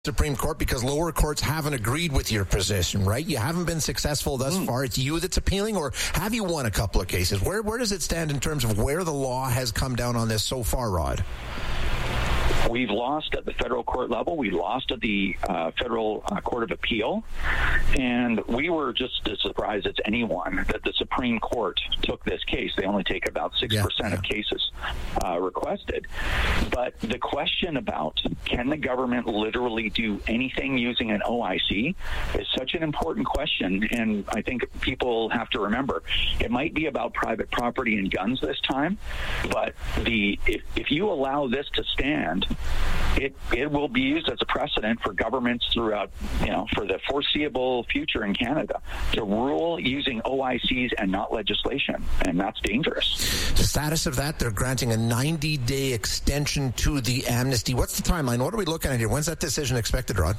Supreme Court because lower courts haven't agreed with your position, right? You haven't been successful thus far. It's you that's appealing, or have you won a couple of cases? Where does it stand in terms of where the law has come down on this so far, Rod? We've lost at the federal court level. We lost at the federal court of appeal. And we were just as surprised as anyone that the Supreme Court took this case. They only take about 6% of cases requested. But the question about can the government literally do anything using an OIC is such an important question. And I think people have to remember, it might be about private property and guns this time, but if you allow this to stand, it will be used as a precedent for governments throughout, for the foreseeable future in Canada to rule using OICs and not legislation, and that's dangerous. The status of that, they're granting a 90-day extension to the amnesty. What's the timeline? What are we looking at here? When's that decision expected, Rod?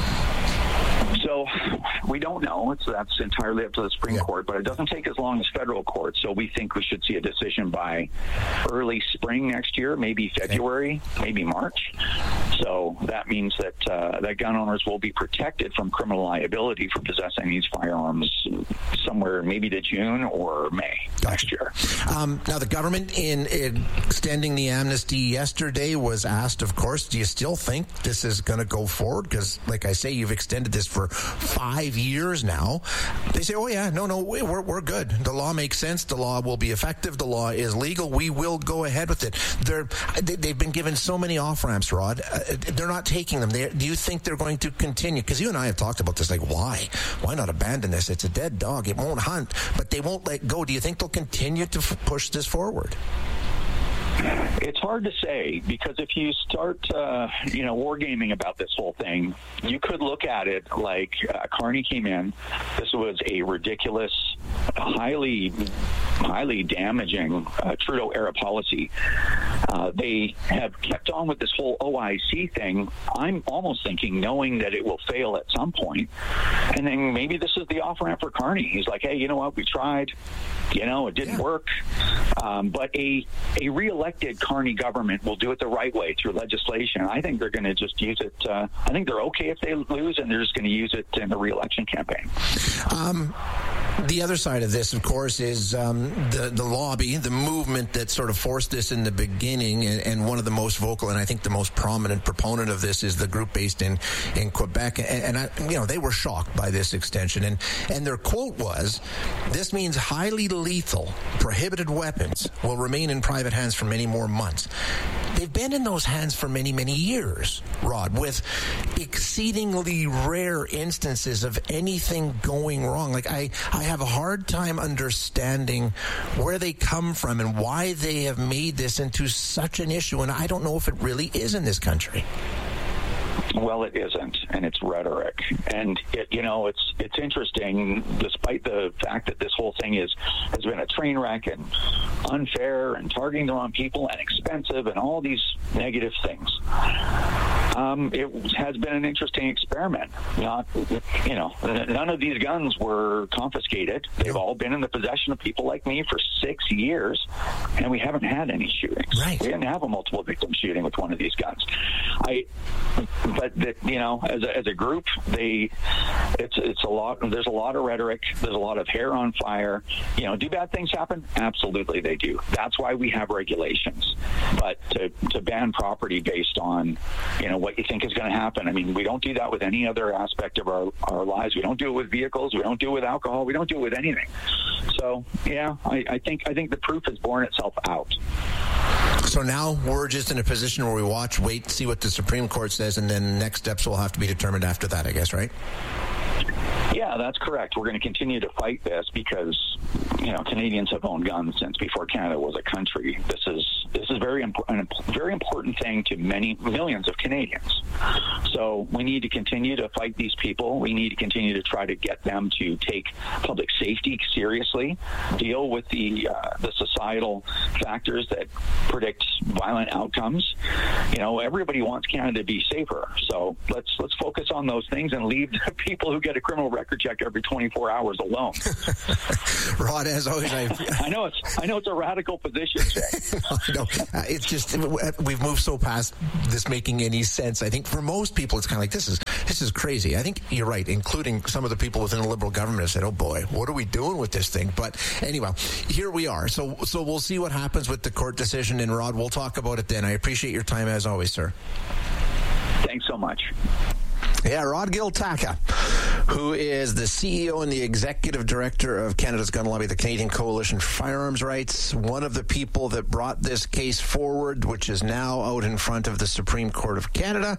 So we don't know. That's entirely up to the Supreme Court, but it doesn't take as long as federal court. So we think we should see a decision by early spring next year, maybe February, maybe March. So that means that that gun owners will be protected from criminal liability for possessing these firearms somewhere maybe to June or May next year. Now, the government, in extending the amnesty yesterday, was asked, of course, do you still think this is going to go forward? Because, like I say, you've extended this for 5 years now. They say, oh yeah, no, we're good. The law makes sense. The law will be effective. The law is legal. We will go ahead with it. They've been given so many off-ramps, Rod. They're not taking them. Do you think they're going to continue? Because you and I have talked about this, like, why? Why not abandon this? It's a dead dog. It won't hunt, but they won't let go. Do you think they'll continue to push this forward? It's hard to say, because if you start, wargaming about this whole thing, you could look at it like Carney came in. This was a ridiculous, highly damaging Trudeau-era policy. They have kept on with this whole OIC thing, I'm almost thinking, knowing that it will fail at some point. And then maybe this is the off-ramp for Carney. He's like, hey, you know what? We tried. It didn't work. But a re-elected Carney government will do it the right way through legislation. I think they're going to just use it. I think they're okay if they lose, and they're just going to use it in the re-election campaign. The other side of this, of course, is the lobby, the movement that sort of forced this in the beginning, and one of the most vocal and I think the most prominent proponent of this is the group based in Quebec. And they were shocked by this extension. And their quote was, "This means highly lethal, prohibited weapons will remain in private hands for many more months." They've been in those hands for many, many years, Rod, with exceedingly rare instances of anything going wrong. Like, I have a hard time understanding where they come from and why they have made this into such an issue, and I don't know if it really is in this country. Well, it isn't, and it's rhetoric. And it's interesting, despite the fact that this whole thing has been a train wreck and unfair and targeting the wrong people and expensive and all these negative things. It has been an interesting experiment. None of these guns were confiscated. They've all been in the possession of people like me for 6 years, and we haven't had any shootings. Right. We didn't have a multiple victim shooting with one of these guns. As a group, it's a lot. There's a lot of rhetoric. There's a lot of hair on fire. Do bad things happen? Absolutely, they do. That's why we have regulations. But to ban property based on what you think is going to happen. I mean, we don't do that with any other aspect of our lives. We don't do it with vehicles. We don't do it with alcohol. We don't do it with anything. So, I think the proof has borne itself out. So now we're just in a position where we watch, wait, see what the Supreme Court says, and then next steps will have to be determined after that, I guess, right? Yeah, that's correct. We're going to continue to fight this because, Canadians have owned guns since before Canada was a country. This is a very important thing to millions of Canadians. So we need to continue to fight these people. We need to continue to try to get them to take public safety seriously, deal with the societal factors that predict violent outcomes. Everybody wants Canada to be safer. So let's focus on those things and leave the people who get a criminal record check every 24 hours alone. Rod, as always, I know it's a radical position, Jay. No, it's just, we've moved so past this making any sense. I think for most people, it's kind of like, this is crazy. I think you're right, including some of the people within the Liberal government have said, oh boy, what are we doing with this thing? But anyway, here we are. So we'll see what happens with the court decision. And Rod, we'll talk about it then. I appreciate your time as always, sir. Thanks so much. Yeah, Rod Gil-Taaka, who is the CEO and the Executive Director of Canada's gun lobby, the Canadian Coalition for Firearms Rights, one of the people that brought this case forward, which is now out in front of the Supreme Court of Canada.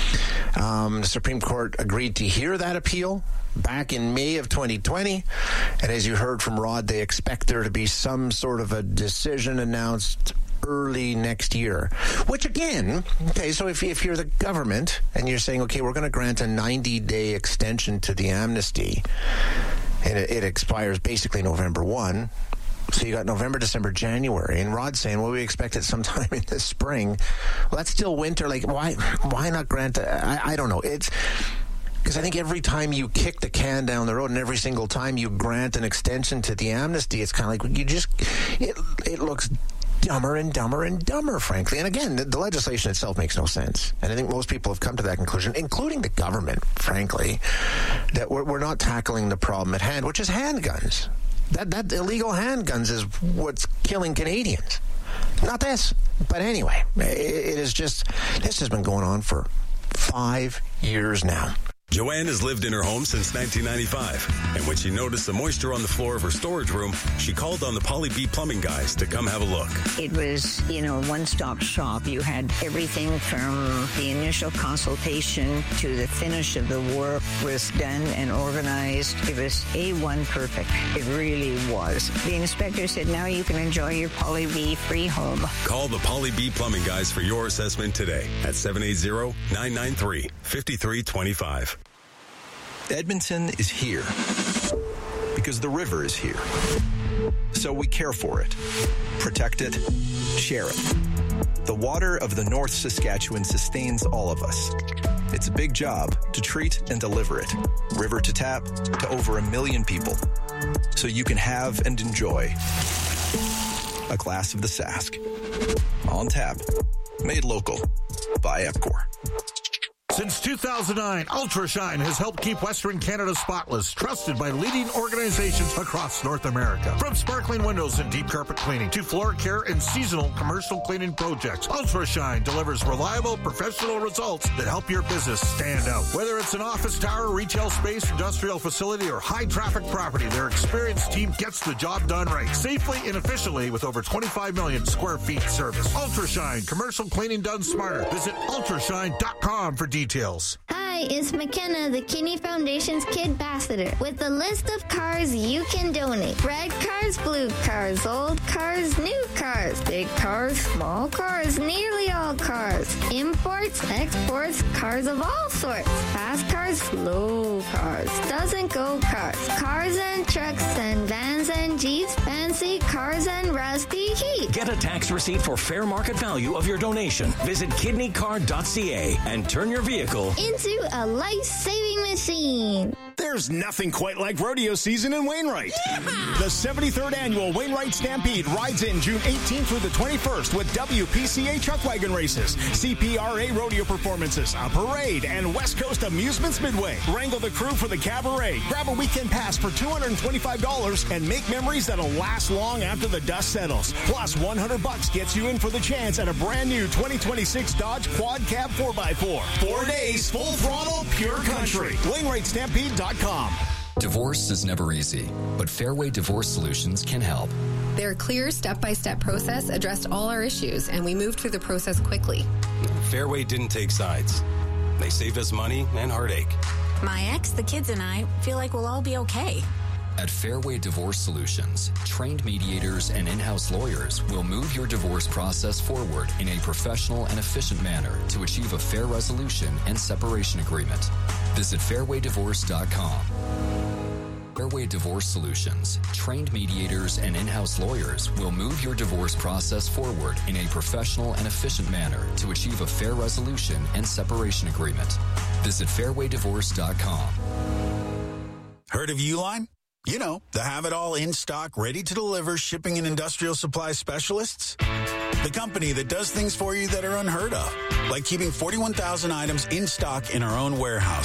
The Supreme Court agreed to hear that appeal back in May of 2020. And as you heard from Rod, they expect there to be some sort of a decision announced early next year, which again, okay, so if you're the government and you're saying, okay, we're going to grant a 90-day extension to the amnesty, and it expires basically November 1, so you got November, December, January, and Rod's saying, well, we expect it sometime in the spring. Well, that's still winter. Like, why not grant I don't know. It's because I think every time you kick the can down the road and every single time you grant an extension to the amnesty, it's kind of like it looks dumber and dumber and dumber, frankly. And again, the legislation itself makes no sense. And I think most people have come to that conclusion, including the government, frankly, that we're not tackling the problem at hand, which is handguns. That illegal handguns is what's killing Canadians. Not this. But anyway, it is just, this has been going on for 5 years now. Joanne has lived in her home since 1995, and when she noticed the moisture on the floor of her storage room, she called on the Polly B plumbing guys to come have a look. It was, one-stop shop. You had everything from the initial consultation to the finish of the work was done and organized. It was A1 perfect. It really was. The inspector said, now you can enjoy your Polly B free home. Call the Polly B plumbing guys for your assessment today at 780-993-5325. Edmonton is here because the river is here. So we care for it, protect it, share it. The water of the North Saskatchewan sustains all of us. It's a big job to treat and deliver it, river to tap, to over 1 million people. So you can have and enjoy a glass of the Sask. On tap, made local by Epcor. Since 2009, UltraShine has helped keep Western Canada spotless, trusted by leading organizations across North America. From sparkling windows and deep carpet cleaning to floor care and seasonal commercial cleaning projects, UltraShine delivers reliable, professional results that help your business stand out. Whether it's an office tower, retail space, industrial facility, or high-traffic property, their experienced team gets the job done right, safely and efficiently with over 25 million square feet service. UltraShine, commercial cleaning done smarter. Visit ultrashine.com for details. Hi, it's McKenna, the Kidney Foundation's Kid Ambassador, with a list of cars you can donate. Red cars, blue cars, old cars, new cars, big cars, small cars, nearly all cars, imports, exports, cars of all sorts, fast cars, slow cars, doesn't go cars, cars and trucks and vans and jeeps, fancy cars and rusty heat. Get a tax receipt for fair market value of your donation. Visit kidneycard.ca and turn your vehicle into a life-saving machine. There's nothing quite like rodeo season in Wainwright. Yeah! The 73rd annual Wainwright Stampede rides in June 18th through the 21st with WPCA truck wagon races, CPRA rodeo performances, a parade, and West Coast Amusements Midway. Wrangle the crew for the cabaret, grab a weekend pass for $225, and make memories that'll last long after the dust settles. Plus, $100 gets you in for the chance at a brand new 2026 Dodge Quad Cab 4x4. 4 days, full throttle, pure country. WainwrightStampede.com. Divorce is never easy, but Fairway Divorce Solutions can help. Their clear step-by-step process addressed all our issues, and we moved through the process quickly. Fairway didn't take sides. They saved us money and heartache. My ex, the kids, and I feel like we'll all be okay. At Fairway Divorce Solutions, trained mediators and in-house lawyers will move your divorce process forward in a professional and efficient manner to achieve a fair resolution and separation agreement. Visit fairwaydivorce.com. Fairway Divorce Solutions, trained mediators and in-house lawyers will move your divorce process forward in a professional and efficient manner to achieve a fair resolution and separation agreement. Visit fairwaydivorce.com. Heard of Uline? You know, the have-it-all in stock, ready-to-deliver shipping and industrial supply specialists. the company that does things for you that are unheard of, like keeping 41,000 items in stock in our own warehouse.